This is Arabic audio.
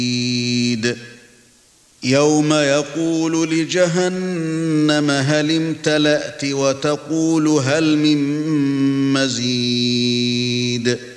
يَوْمَ يَقُولُ لِجَهَنَّمَ هَلِ امْتَلَأْتِ وَتَقُولُ هَلْ مِن مَّزِيدٍ